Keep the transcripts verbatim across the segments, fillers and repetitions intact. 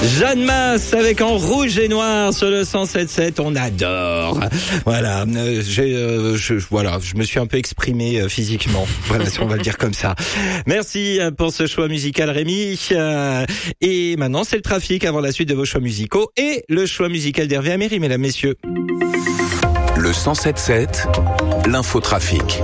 Jeanne Masse avec En rouge et noir sur le cent sept sept, on adore. Voilà, euh, j'ai, euh, je, voilà, je me suis un peu exprimé euh, physiquement. Voilà, si on va le dire comme ça. Merci pour ce choix musical, Rémi. Euh, et maintenant, c'est le trafic avant la suite de vos choix musicaux et le choix musical d'Hervé Améry, mesdames, messieurs. Le cent sept sept, l'infotrafic.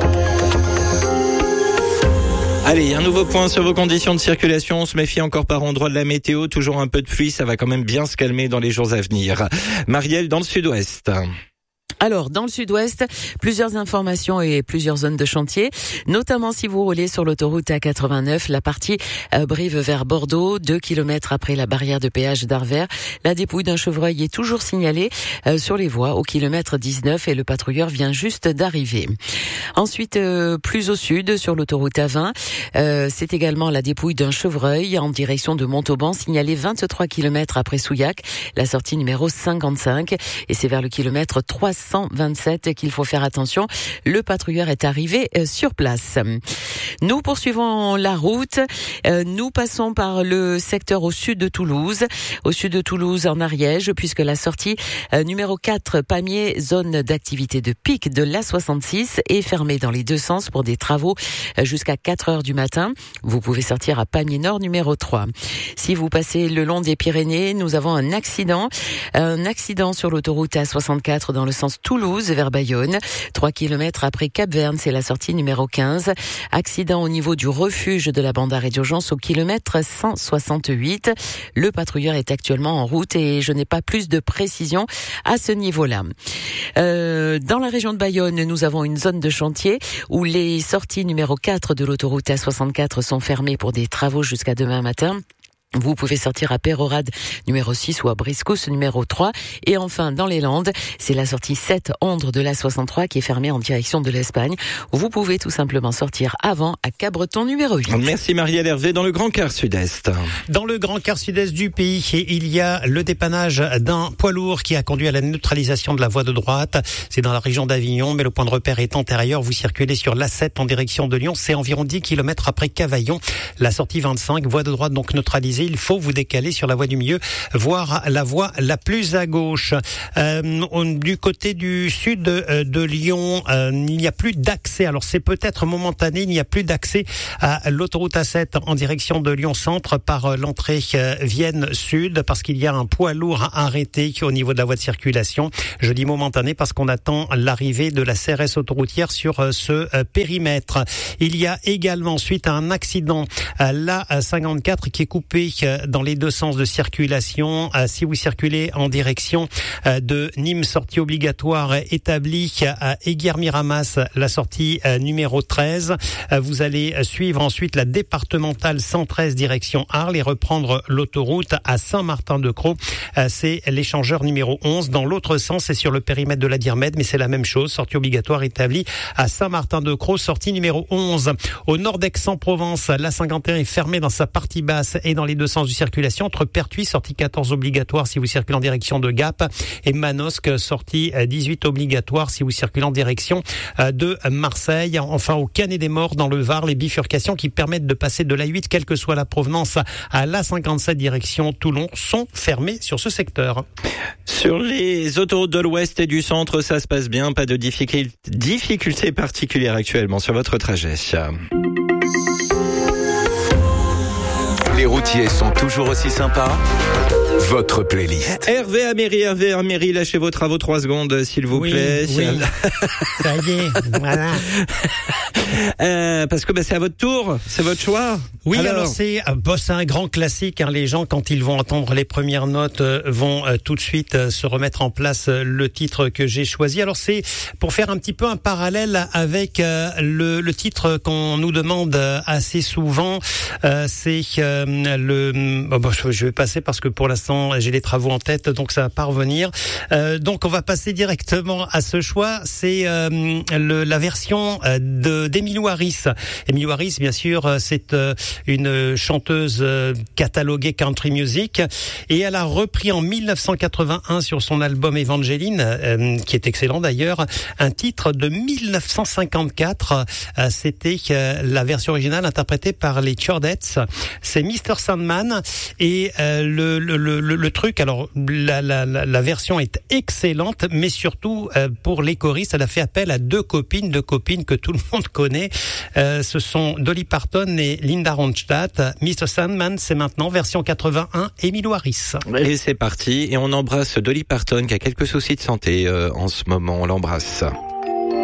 Allez, un nouveau point sur vos conditions de circulation. On se méfie encore par endroit de la météo. Toujours un peu de pluie, ça va quand même bien se calmer dans les jours à venir. Marielle, dans le sud-ouest. Alors, dans le sud-ouest, plusieurs informations et plusieurs zones de chantier, notamment si vous roulez sur l'autoroute A quatre-vingt-neuf, la partie euh, Brive vers Bordeaux, deux kilomètres après la barrière de péage d'Arvert. La dépouille d'un chevreuil est toujours signalée euh, sur les voies au kilomètre dix-neuf et le patrouilleur vient juste d'arriver. Ensuite, euh, plus au sud, sur l'autoroute A vingt, euh, c'est également la dépouille d'un chevreuil en direction de Montauban, signalée vingt-trois kilomètres après Souillac, la sortie numéro cinquante-cinq, et c'est vers le kilomètre trois cent vingt-sept qu'il faut faire attention. Le patrouilleur est arrivé sur place. Nous poursuivons la route. Nous passons par le secteur au sud de Toulouse. Au sud de Toulouse, en Ariège, puisque la sortie numéro quatre, Pamiers, zone d'activité de pic de l'A soixante-six, est fermée dans les deux sens pour des travaux jusqu'à quatre heures du matin. Vous pouvez sortir à Pamiers Nord numéro trois. Si vous passez le long des Pyrénées, nous avons un accident. Un accident sur l'autoroute A soixante-quatre dans le sens Toulouse vers Bayonne. trois kilomètres après Cap-Verne, c'est la sortie numéro quinze. Accident au niveau du refuge de la bande d'arrêt d'urgence au kilomètre cent soixante-huit. Le patrouilleur est actuellement en route et je n'ai pas plus de précision à ce niveau-là. Euh, dans la région de Bayonne, nous avons une zone de chantier où les sorties numéro quatre de l'autoroute A soixante-quatre sont fermées pour des travaux jusqu'à demain matin. Vous pouvez sortir à Pérorade numéro six ou à Briscousse numéro trois. Et enfin, dans les Landes, c'est la sortie sept Ondre de l'A soixante-trois qui est fermée en direction de l'Espagne. Vous pouvez tout simplement sortir avant à Cabreton numéro huit. Merci Marielle. Hervé, dans le Grand Quart Sud-Est. Dans le Grand Quart Sud-Est du pays, il y a le dépannage d'un poids lourd qui a conduit à la neutralisation de la voie de droite. C'est dans la région d'Avignon, mais le point de repère est antérieur. Vous circulez sur l'A sept en direction de Lyon. C'est environ dix kilomètres après Cavaillon. La sortie vingt-cinq, voie de droite donc neutralisée. Il faut vous décaler sur la voie du milieu, voire la voie la plus à gauche. Euh, du côté du sud de, de Lyon, euh, il n'y a plus d'accès. Alors c'est peut-être momentané, il n'y a plus d'accès à l'autoroute A sept en direction de Lyon-Centre par l'entrée euh, Vienne Sud, parce qu'il y a un poids lourd arrêté au niveau de la voie de circulation. Je dis momentané parce qu'on attend l'arrivée de la C R S autoroutière sur euh, ce euh, périmètre. Il y a également, suite à un accident, euh, l'A cinquante-quatre qui est coupé euh, dans les deux sens de circulation. Euh, si vous circulez en direction euh, de Nîmes, sortie obligatoire établie à Aiguière-Miramas, la sortie euh, numéro treize. Euh, vous allez suivre ensuite la départementale cent treize direction Arles et reprendre l'autoroute à Saint-Martin-de-Crau. Euh, c'est l'échangeur numéro onze. Dans l'autre sens, c'est sur le périmètre de la Dirmède, mais c'est la même chose. Sortie obligatoire établie à Saint-Martin-de-Crau, sortie numéro onze. Au nord d'Aix-en-Provence, la cinquante et un est fermée dans sa partie basse et dans les deux sens de circulation entre Pertuis, sortie quatorze obligatoire si vous circulez en direction de Gap, et Manosque, sortie dix-huit obligatoire si vous circulez en direction de Marseille. Enfin, au Canet des Morts dans le Var, les bifurcations qui permettent de passer de l'A huit, quelle que soit la provenance, à l'A cinquante-sept direction Toulon, sont fermées sur ce secteur. Sur les autoroutes de l'Ouest et du Centre, ça se passe bien, pas de difficultés difficultés particulières actuellement sur votre trajet. Les routiers sont toujours aussi sympas. Votre playlist. Hervé Améry, Hervé Améry, lâchez vos travaux trois secondes, s'il vous oui, plaît. Oui, ça y est, voilà. Euh, parce que bah, c'est à votre tour, c'est votre choix. Oui, alors, alors c'est, bah, c'est un grand classique. Hein. Les gens, quand ils vont entendre les premières notes, euh, vont euh, tout de suite euh, se remettre en place euh, le titre que j'ai choisi. Alors c'est pour faire un petit peu un parallèle avec euh, le, le titre qu'on nous demande euh, assez souvent. Euh, c'est euh, le. Oh, bah, je vais passer parce que pour l'instant j'ai les travaux en tête, donc ça va pas revenir. Euh, donc on va passer directement à ce choix. C'est euh, le, la version euh, de d'Emilio Harris. Emilio Harris, bien sûr, c'est euh, une chanteuse euh, cataloguée country music, et elle a repris en mille neuf cent quatre-vingt-un sur son album Evangeline, euh, qui est excellent d'ailleurs, un titre de mille neuf cent cinquante-quatre. Euh, c'était euh, la version originale interprétée par les Chordettes. C'est Miss mister Sandman. Et euh, le, le, le, le truc, alors la, la, la, la version est excellente, mais surtout euh, pour les choristes, elle a fait appel à deux copines, deux copines que tout le monde connaît. Euh, ce sont Dolly Parton et Linda Ronstadt. mister Sandman, c'est maintenant version quatre-vingt-un, Emmylou Harris. Et c'est parti, et on embrasse Dolly Parton qui a quelques soucis de santé euh, en ce moment, on l'embrasse.